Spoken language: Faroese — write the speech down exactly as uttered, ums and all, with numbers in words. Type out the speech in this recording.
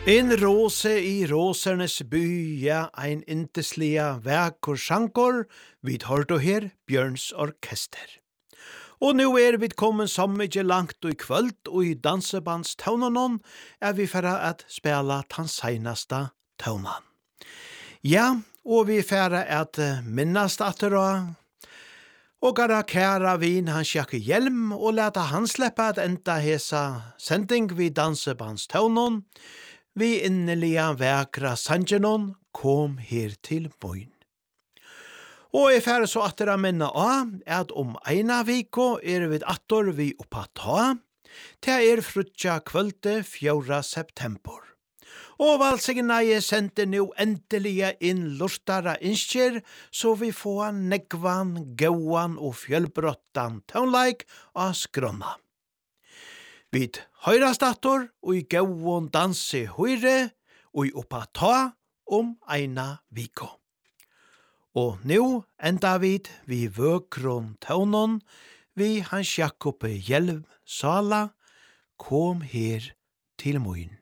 En rose i rosernes by, ja, ein inteslia vækor sjankor, vid hørte her Bjørns orkester. Og nu er vi kommet så mykje langt og i kvöld, og i dansebandstaunanon er vi færa at spela tan seinasta taunan. Ja, og vi færa at minnast atera, og gara kæra vin han sjakke hjelm, og leta han sleppa at enda hesa sending vid dansebandstaunon, vi innelia vækra sangenon kom her til boin. Og jeg færre så atter a minna av, at om eina viko er vi attor vi oppa ta, til er frutja kvölde fjorda september. Og valsigna jeg sendte nu endeliga inn lortara innskjer, så vi får negvan, gauan og fjellbrottan taunleik av skrona. Vid høyrast attor og i gauan danse høyre og i oppa ta om eina viko. Og nu enda vid vi vøkron taunon, vi Hans Jakob Hjelm Sala, kom her til moin.